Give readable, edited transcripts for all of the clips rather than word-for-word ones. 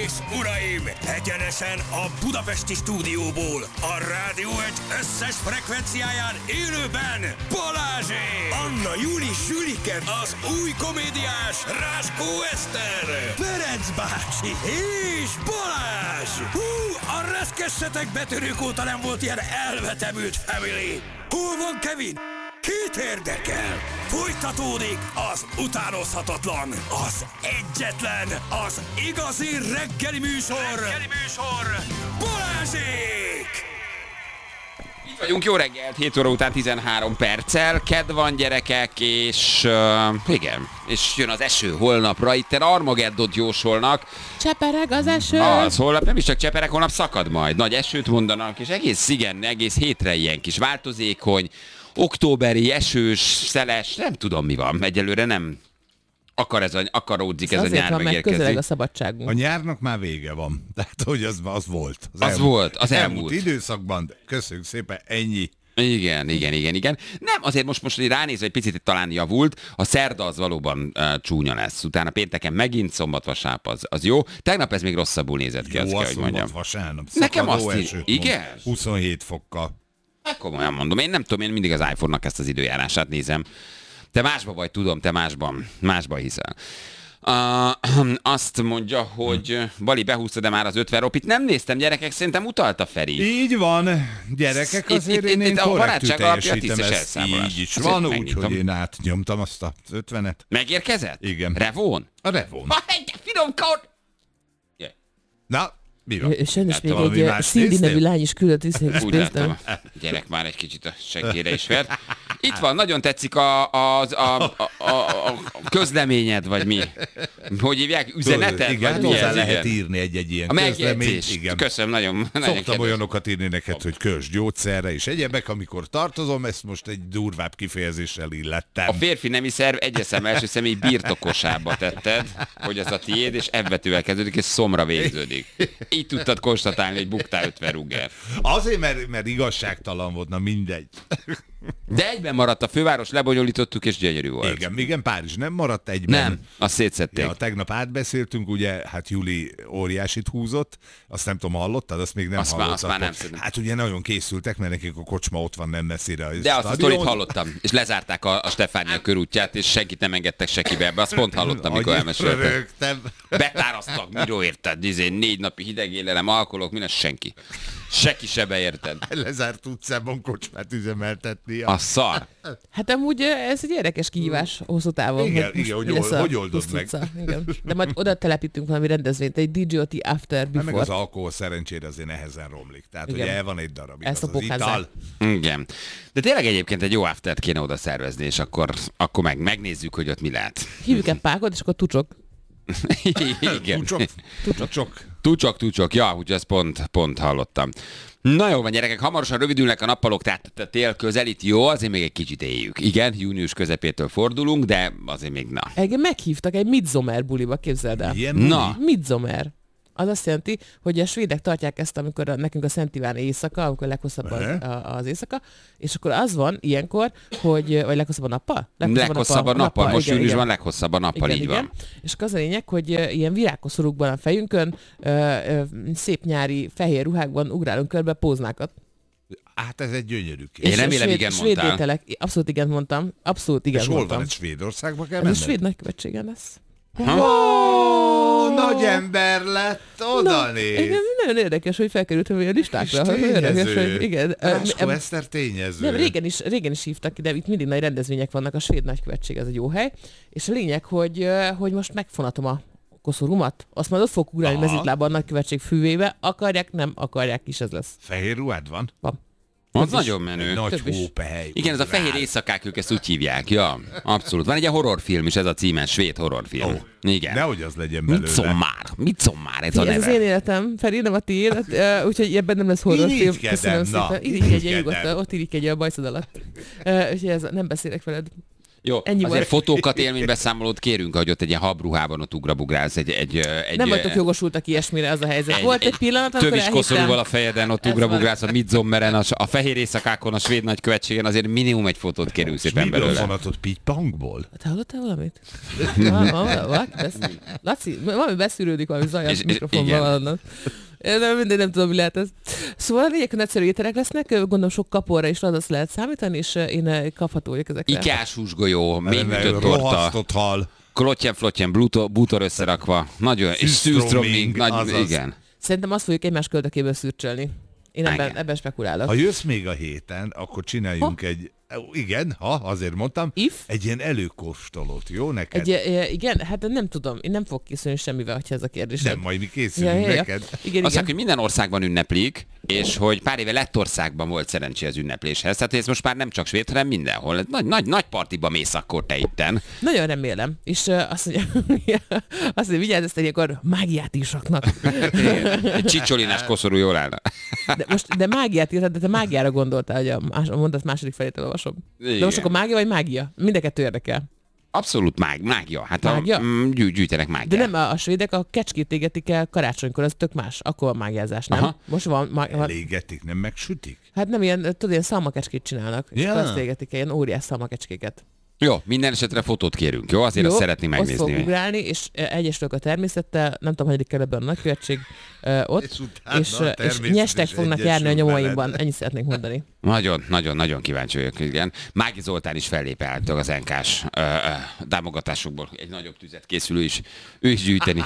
és uraim, egyenesen a budapesti stúdióból, a Rádió egy összes frekvenciáján élőben Balázsék! Anna Júli Sülike, az új komédiás Ráskó Eszter, Ferenc bácsi és Balázs! Hú, a reszkessetek betörők óta nem volt ilyen elvetemült family! Hol van Kevin? Kit érdekel? Folytatódik az utánozhatatlan, az egyetlen, az igazi reggeli műsor, Balázsék! Itt vagyunk, jó reggelt, 7 óra után 13 perccel, kedd van gyerekek, és igen, és jön az eső holnapra, itten Armageddont jósolnak. Csepereg az eső. Az holnap nem is csak csepereg, holnap szakad majd, nagy esőt mondanak, és egész hétre ilyen kis változékony, októberi, esős, szeles, nem tudom mi van, egyelőre nem akaródzik ez a nyár megérkezni. Azért van, közeleg a szabadságunk. A nyárnak már vége van, tehát hogy az volt. Az elmúlt időszakban, köszönjük szépen, ennyi. Igen. Nem, azért most hogy ránézve egy picit talán javult, a szerda az valóban csúnya lesz. Utána pénteken megint szombat-vasárnap az jó. Tegnap ez még rosszabbul nézett ki, azt kell, hogy mondjam. Vasárnap. Nekem azt igen? 27 fokkal. Hát komolyan mondom, én nem tudom, én mindig az iPhone-nak ezt az időjárását nézem. Te másba vagy, tudom, te másba hiszel. Azt mondja, hogy Bali behúzta, de már az 50 ropit. Nem néztem, gyerekek, szerintem utalta Feri. Így van, gyerekek, azért én korrektül teljesítem ezt. Így is van, úgyhogy én átnyomtam azt az 50-et. Megérkezett? Igen. Revón? A Revón. Egy finom kort! Na, mi van? Sajnos még egy Cindy nevű lány is küldött vissza, és úgy láttam, gyerek már egy kicsit a seggére is vert. Itt van, nagyon tetszik a közleményed, vagy mi? Hogy hívják? Üzeneted? Igen, hozzá lehet írni egy ilyen közleményt. Igen. Köszönöm, nagyon Szoktam olyanokat írni neked, hogy kös gyógyszerre és egyebek, amikor tartozom, ezt most egy durvább kifejezéssel illettem. A férfi nemi szerv egyes szem első személy birtokosába tetted, hogy ez a tiéd, és ebbetűvel kezdődik, és szomra végződik. Így tudtad konstatálni, hogy buktál 50 rugger. Azért, mert igazságtalan volt, na mindegy. De egyben maradt a főváros, lebonyolítottuk, és gyönyörű volt. Igen, Párizs nem maradt egyben. Nem, azt szétszették. Ja, tegnap átbeszéltünk, ugye, hát Júli óriásit húzott, azt nem tudom, hallottad, azt még nem hallottad. Azt már nem hát ugye nagyon készültek, mert nekik a kocsma ott van nem messzire. De azt a sztorit hallottam, és lezárták a Stefánia körútját, és senkit nem engedtek sekibe ebbe. Azt pont hallottam, mikor elmeséltem. Betárasztak, miről érted? 4 napi hidegélelem, alkoholok, minden senki. Senki se beérted. Lezárt utcában kocsmát üzemeltetni. A szar. Hát amúgy ez egy érdekes kihívás hosszú távon. Igen, hogy oldod meg. Igen. De majd oda telepítünk valami rendezvényt, egy DJOT After Before. Meg az alkohol szerencsére azért nehezen romlik. Tehát igen. Ugye el van egy darabig ezt az ital. Igen. De tényleg egyébként egy jó aftert kéne oda szervezni, és akkor megnézzük, hogy ott mi lehet. Hívjuk egy pákot, és akkor tucsok. Igen. Tucsok. Ja, úgyhogy ezt pont hallottam. Na jó van, gyerekek, hamarosan rövidülnek a nappalok, tehát a tél közelít, jó, azért még egy kicsit éljük. Igen, június közepétől fordulunk, de azért még na. Engem meghívtak egy Midsommar buliba, képzeld el. Ilyen na. Midsommar. Az azt jelenti, hogy a svédek tartják ezt, amikor nekünk a Szent Iván éjszaka, amikor leghosszabb az éjszaka, és akkor az van ilyenkor, hogy, vagy leghosszabb a nappal? Leghosszabb a nappal, most júniusban leghosszabb a nappal, így van. És az a lényeg, hogy ilyen virágkoszorúkban a fejünkön, szép nyári fehér ruhákban ugrálunk körbe póznákat. Hát ez egy gyönyörű kép. Én remélem, igen mondtál. Ételek, abszolút igen mondtam. És hol van, egy Svédországba kell menni? Ez a svéd nagykövetségen lesz. Nagy ember lett, oda néz. Nagyon érdekes, hogy felkerültem a listákra. Tényező. Hogy igen. Ráskó Eszter tényező. Nem, régen is hívtak ki, de itt mindig nagy rendezvények vannak, a svéd nagykövetség, ez egy jó hely. És a lényeg, hogy most megfonatom a koszorúmat, azt majd ott fog ugrálni mezitlába a nagykövetség fűvébe, akarják, nem akarják is, ez lesz. Fehér ruhád van? Van. Az nagyon menő. Nagy hópehely. Igen, ez a fehér éjszakák, ők ezt úgy hívják. Ja, abszolút. Van egy horrorfilm is, ez a címe, svéd horrorfilm. Igen. Nehogy az legyen belőle. Midsommar, ez a neve. Ez az én életem, Feri, nem a tiéd, úgyhogy ebben nem lesz horrorfilm. Köszönöm szépen. Irigykedj nyugodtan, ott irigykedj a bajszod alatt. Úgyhogy nem beszélek veled. Jó, ennyi azért fotókat, élménybeszámolót kérünk, hogy ott egy ilyen habruhában ott ugrabugrálsz nem vagytok jogosultak ilyesmire, az a helyzet. Volt egy pillanat, amikor tövis koszorúval a fejeden ott ugrabugrálsz a Midsommeren, a fehér éjszakákon, a svéd nagykövetségen, azért minimum egy fotót kérünk szépen belőle. Miről vonatot Pitpangból? Te hallottál valamit? Laci, valami beszűrődik, valami zaj a mikrofonban valannak. Nem tudom, mi lehet ez. Szóval lényeg, nagyszerű ételek lesznek, gondolom sok kaporra is az lehet számítani, és én kapható vagyok ezekre. Ikás húsgolyó, mélyütött torta, rohasztott hal, klottyen, bútor összerakva, nagyon, és szűzstroming, igen. Szerintem azt fogjuk egymás köldökéből szürcsölni. Én ebben spekulálok. Ha jössz még a héten, akkor csináljunk egy... Igen, azért mondtam. Egy ilyen előkóstolót, jó neked? Igen, hát nem tudom. Én nem fogok készülni semmivel, hogyha ez a kérdés. Nem, majd mi készülünk neked. Igen. Azt hogy minden országban ünneplik, és hogy pár éve Lettországban volt szerencsé az ünnepléshez. Tehát ez most már nem csak svéd, hanem mindenhol. Nagy partiba mész akkor te itten. Nagyon remélem. És azt mondja, vigyázz, ezt akkor mágiát is raknak. Egy csicsolinás koszorú jól állna. De mágiát írtad, de te mágiára gondoltál, hogy a mondat második felét elolvasom. De most akkor mágia vagy mágia? Mind a kettő érdekel. Abszolút mágia. Hát mágia? Gyűjtenek mágiát. De nem, a svédek a kecskét égetik el karácsonykor, az tök más. Akkor a mágiázás, nem? Aha. Most van... Elégetik, nem megsütik? Hát nem ilyen, tudod, ilyen szalmakecskét csinálnak. És azt égetik el, ilyen óriás szalmakecskéket. Jó, minden esetre fotót kérünk, jó? Azért azt szeretném megnézni. Ott fog ugrálni, és egyesülök a természettel, nem tudom, hanyadik kerületben a nagykövetség ott, és nyestek fognak járni a nyomaimban. Ennyit szeretnék mondani. Nagyon kíváncsi vagyok, igen. Mági Zoltán is fellép állítólag az NK-s támogatásokból. Egy nagyobb tüzet készül ő is gyűjteni.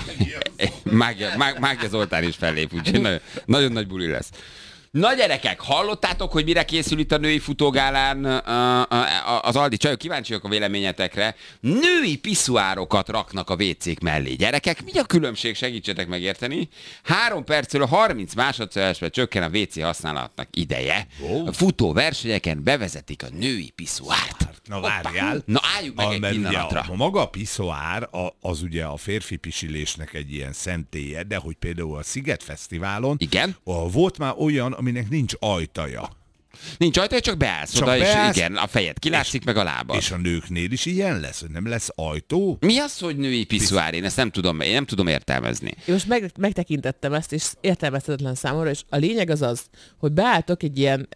Mági Zoltán is fellép, úgyhogy nagyon nagy buli lesz. Na gyerekek, hallottátok, hogy mire készül itt a női futógálán az Aldi csajok? Kíváncsiak a véleményetekre. Női piszuárokat raknak a WC-k mellé. Gyerekek, mi a különbség? Segítsetek megérteni. 3 percről 30 másodpercre csökken a WC használatnak ideje. A futóversenyeken bevezetik a női piszuárt. Na várjál. Na álljunk meg egy pillanatra. Ugye, maga a piszoár az ugye a férfi pisilésnek egy ilyen szentélye, de hogy például a Sziget Fesztiválon volt már olyan, aminek nincs ajtaja. Nincs ajtaja, csak beállsz oda, és igen, a fejed kilátszik, meg a lábad. És a nőknél is ilyen lesz, hogy nem lesz ajtó? Mi az, hogy női piszuár? Én ezt nem tudom értelmezni. Én most megtekintettem ezt, és értelmezhetetlen számomra, és a lényeg az, hogy beálltok egy ilyen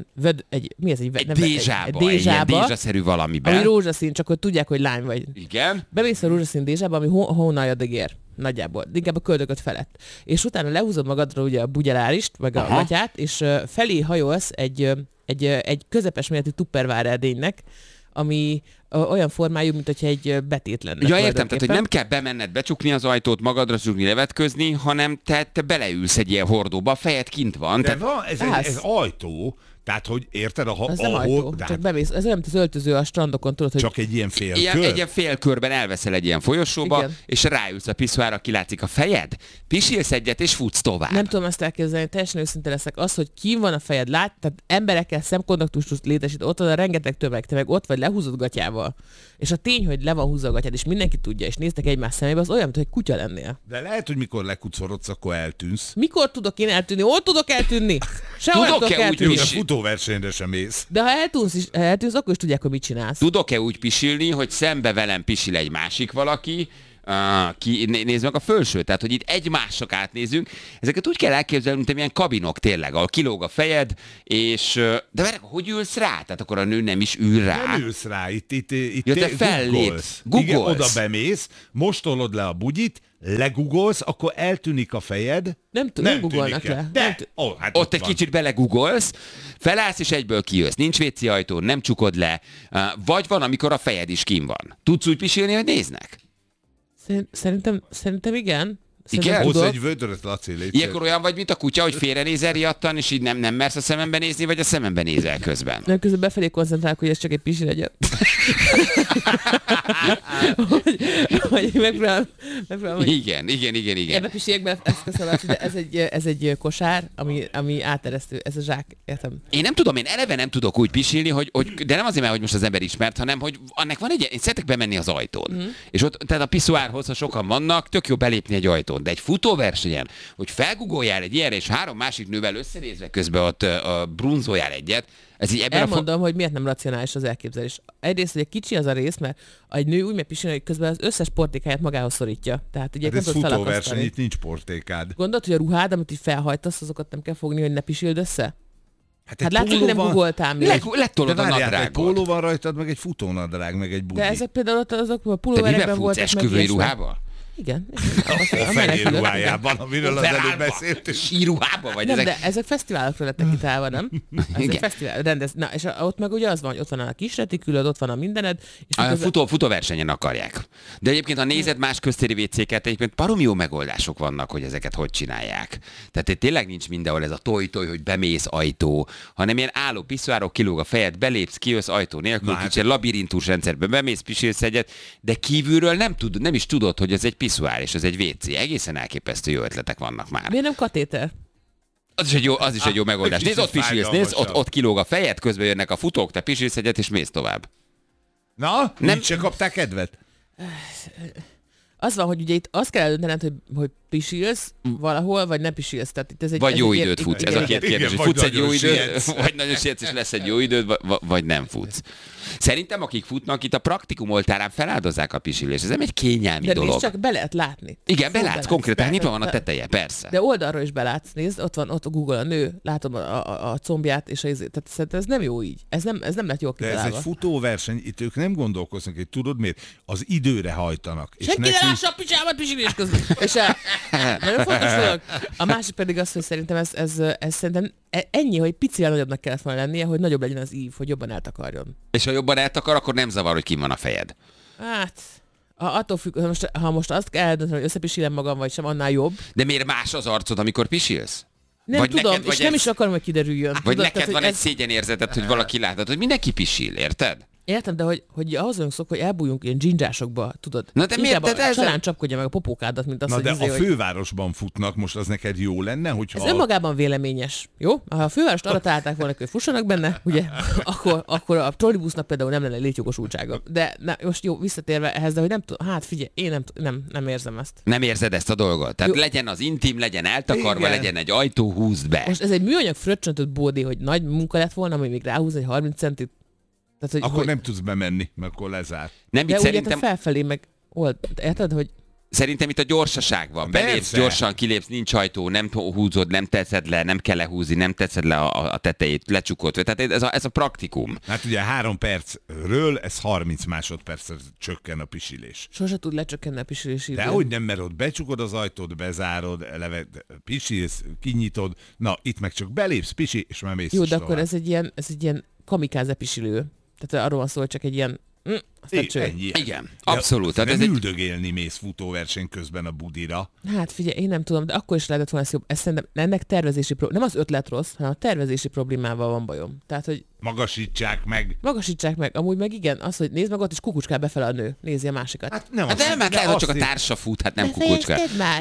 dézsászerű valamiben. Ami rózsaszín, csak hogy tudják, hogy lány vagy. Igen. Bemész a rózsaszín dézsába, ami hónaljad ér. Nagyjából, inkább a köldököt felett. És utána lehúzod magadra ugye a bugyelárist, meg a gatyát, és felé hajolsz egy közepes méretű tupperware edénynek, ami olyan formájú, mint hogyha egy betét lenne. Ja, értem, tehát hogy nem kell bemenned, becsukni az ajtót, magadra csukni, levetközni, hanem te beleülsz egy ilyen hordóba, a fejed kint van. De van, ez ajtó. Tehát, hogy érted, ez nem ajtó, csak bemész. Ez nem az öltöző a strandokon, tudod, hogy... Csak egy ilyen félkör? Egy ilyen félkörben elveszel egy ilyen folyosóba, igen. És ráülsz a piszuárra, kilátszik a fejed, pisilsz egyet, és futsz tovább. Nem tudom ezt elképzelni, teljesen őszinte leszek. Az, hogy kín van a fejed, tehát emberekkel szemkontaktust létesít, ott van a rengeteg tömeg, te meg ott vagy lehúzott gatyával. És a tény, hogy le van húzva a gatyád, és mindenki tudja, és néztek egymás szemébe, az olyan, mint hogy kutya lennél. De lehet, hogy mikor lekucorodsz, akkor eltűnsz. Mikor tudok én eltűnni? Hol tudok eltűnni? Sehol tudok eltűnni. A futóversenyre sem mész. De ha eltűnsz, akkor is tudják, hogy mit csinálsz. Tudok-e úgy pisilni, hogy szembe velem pisil egy másik valaki, nézd meg a fölsőt, tehát hogy itt egymások átnézünk. Ezeket úgy kell elképzelni, mint ilyen kabinok tényleg, ahol kilóg a fejed, és de várj, hogy ülsz rá? Tehát akkor a nő nem is ül rá. Nem ülsz rá, itt te fellépsz. Igen, oda bemész, most tolod le a bugyit, legugolsz, akkor eltűnik a fejed. Nem googolnak le. Hát ott egy kicsit belegugolsz, felállsz és egyből kijössz. Nincs WC ajtó, nem csukod le. Vagy van, amikor a fejed is kín van. Tudsz úgy pisilni, hogy néznek? Szerintem igen. Igen? Hozz egy vödröt, Laci, légy. Ilyenkor olyan vagy, mint a kutya, hogy félrenézel riadtan, és így nem mersz a szemembe nézni, vagy a szemembe nézel közben. Nem, közben befelé koncentrálok, hogy ez csak egy pisi legyen. hogy megpróbálom. Igen. Ebbe pisiekbe ezt köszönöm, de ez egy kosár, ami áteresztő, ez a zsák, értem. Én eleve nem tudok úgy pisilni, de nem azért, mert hogy most az ember ismert, hanem hogy annak van én szeretek bemenni az ajtón. És ott, tehát a piszuárhoz, ha sokan vannak, tök jó belépni egy ajtón. De egy futóversenyen, hogy felgugoljál egy ilyenre, és 3 másik nővel összenézve közben ott brunzoljál egyet, Ez így elmondom, hogy miért nem racionális az elképzelés. Egyrészt, hogy kicsi az a rész, mert egy nő úgy megy pisilni, hogy közben az összes portékáját magához szorítja. Tehát ugye ez futóverseny, itt nincs portékád. Gondolod, hogy a ruhád, amit így felhajtasz, azokat nem kell fogni, hogy ne pisild össze? Hát látszik, hogy nem van... googoltál még. Letolod a nadrágot. Egy póló van rajtad, meg egy futónadrág, meg egy budi. De ezek például azok a pulóverekben voltak. Te esküvői ruhában? Igen. A fehér ruhájában, amiről az előbb beszéltünk. Síruhában vagy nem, ezek? de ezek fesztiválokra lettek kitálva, nem? Ezek fesztivál, na, és ott meg ugye az van, hogy ott van a kis retikülöd, ott van a mindened. És Futóversenyen akarják. De egyébként, ha nézed más köztéri vécéket, egyébként baromi jó megoldások vannak, hogy ezeket hogy csinálják. Tehát tényleg nincs mindenhol ez a toj-toj, hogy bemész ajtó, hanem ilyen álló piszoárok, kilóg a fejed, belépsz, kijössz ajtó nélkül, kicsit labirintus rendszerben bemész, pisilsz egyet, de kívülről nem is tudod, hogy ez egy piszoár és ez egy WC. Egészen elképesztő jó ötletek vannak már. Miért nem katéter? Az is egy jó megoldás. Nézd, ott pisilsz, nézd, ott kilóg a fejed, közben jönnek a futók, te pisilsz egyet és mész tovább. Na, nem se kapták kedvet? Az van, hogy ugye itt azt kell eldöntened, hogy pisilsz valahol, vagy ne pisilsz. Tehát itt ez egy, vagy ez jó egy időt futsz. Ez a két kérdés, hogy futsz egy jó időt, vagy nagyon sietsz, és lesz egy jó időd, vagy nem futsz. Szerintem, akik futnak, itt a praktikum oltárán feláldozzák a pisilést. Ez nem egy kényelmi dolog. De csak be lehet látni. Igen, belátsz konkrétan, nyitva van a teteje, persze. De oldalról is belátsz, nézd, ott a Google a nő, látom a combját, és tehát szerintem ez nem jó így. Ez nem lett jól kitalálva. De ez egy futóverseny, itt ők nem gondolkoznak, hogy tudod miért? Az időre hajtanak. Senki ne lássa a picsámat pisilés közben. És nagyon fontos dolog. A másik pedig az, hogy szerintem ez szerintem ennyi, hogy picivel nagyobbnak kellett volna lennie, hogy nagyobb legyen az ív, hogy jobban eltakarjon. És ha jobban eltakar, akkor nem zavar, hogy kim van a fejed. Hát, attól függ, ha most azt kell eldönteni, hogy összepisilem magam, vagy sem, annál jobb. De miért más az arcod, amikor pisilsz? Nem vagy tudom, neked, és nem is akarom, hogy kiderüljön. Vagy tudod, neked van egy szégyenérzeted, hogy valaki látod, hogy mindenki pisil, érted? Értem, de hogy ahhoz vagyunk szok, hogy elbújjunk ilyen dzsindzsásokba, tudod? Na de miért? A csalán csapkodja meg a popókádat, mint azt, na hogy... de a fővárosban futnak, most az neked jó lenne, hogyha... Ez önmagában véleményes, jó? Ha a fővárost arra találták volna, hogy fussanak benne, ugye, akkor a trollibusznak például nem lenne létjogosultsága. De most jó, visszatérve ehhez, de hogy nem tudom, hát figyelj, én nem érzem ezt. Nem érzed ezt a dolgot? Tehát jó. Legyen az intim, legyen eltakarva, igen. Legyen egy ajtó, húzd be. Most ez egy műanyag fröccsöntött bódé, hogy nagy munka lett volna, ami még ráhúz egy 30 centit. Tehát, akkor nem tudsz bemenni, mert akkor lezár. Nem, de szerintem... felfelé meg érted, hogy... Szerintem itt a gyorsaság van. Belépsz, gyorsan kilépsz, nincs ajtó, nem húzod, nem teszed le, nem kell lehúzni, nem teszed le a tetejét, lecsukod. Tehát ez a praktikum. Hát ugye 3 percről, ez 30 másodpercre csökken a pisilés. Sose tud lecsökkenni a pisilés idő. De hogy nem, mert ott becsukod az ajtót, bezárod, pisilsz, kinyitod, na itt meg csak belépsz, pisi, és már mész. Jó, de akkor ez egy ilyen kamikáze pisilő. Tehát arról van szó, hogy csak egy ilyen... Igen, abszolút. Tehát nem üldögélni mész futóverseny közben a budira. Hát figyelj, én nem tudom, de akkor is lehetett volna ezt jobb. Ez szerintem ennek tervezési nem az ötlet rossz, hanem a tervezési problémával van bajom. Tehát, hogy Magasítsák meg. Amúgy meg igen, az, hogy nézd meg ott, és kukucskál befele a nő. Nézi a másikat. Hát nem, lehet, hogy csak a társa fut, hát nem kukucskál.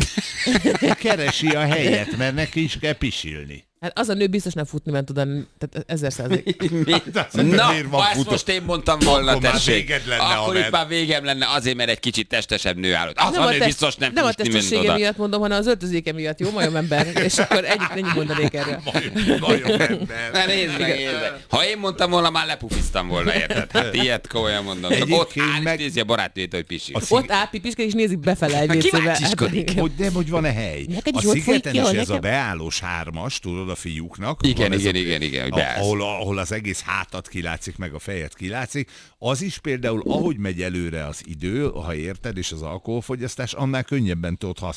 Keresi a helyet, mert neki is kell pisilni. Hát az a nő biztos nem futni, mert tudod, tehát 1000%. Na, ha ezt most én mondtam volna, tessék, akkor itt már végem lenne azért, mert egy kicsit testesebb nő állott. Az a nő biztos nem a testessége miatt mondom, hanem az öltözéke miatt, jó majomember, és akkor ennyit mondanék erről. Majomember. Nézd meg. Ha én mondtam volna, már lepufiztam volna, érted? Hát ilyet komolyan mondom. Ott áll, nézi a barátnőjét, hogy pisil. Ott áll, pipiskál, és nézik befele egy vécébe. Hogy van a hely. A szigeten is ez a beállós 3-as, tudod, a fiúknak. Igen. Ahol az egész hátat kilátszik, meg a fejet kilátszik. Az is például, ahogy megy előre az idő, ha érted, és az alkoholfogyasztás, annál könnyebben tudod